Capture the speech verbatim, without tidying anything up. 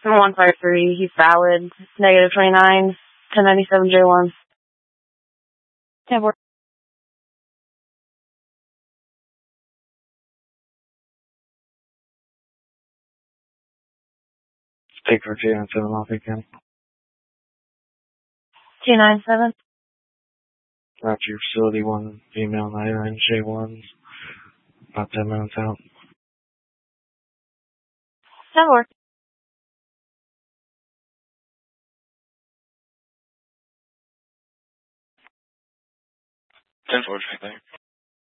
one five three, he's valid. Negative twenty-nine, ten ninety-seven J one. ten four. Take for J nine seven off again. two nine seven. Roger, facility one, female nine nine J one. About ten minutes out. ten four. ten four, check there.